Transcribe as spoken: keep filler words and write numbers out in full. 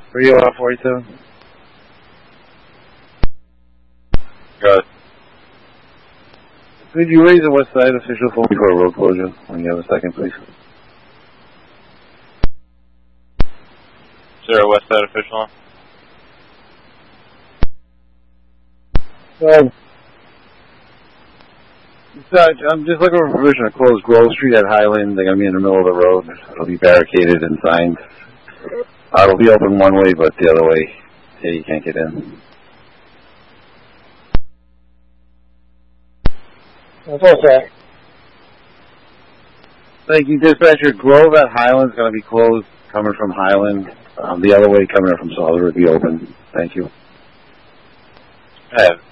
three oh forty-seven. Good. Could you raise the west side official phone before road closure when you have a second, please? Is there a west side official on? Um, so I'm just looking for permission to close Grove Street at Highland. They're going to be in the middle of the road. It'll be barricaded and signed. Uh, it'll be open one way, but the other way, yeah, you can't get in. That's okay. Thank you, dispatcher. Grove at Highland is going to be closed, coming from Highland. Um, the other way, coming up from Salisbury, will be open. Thank you. I have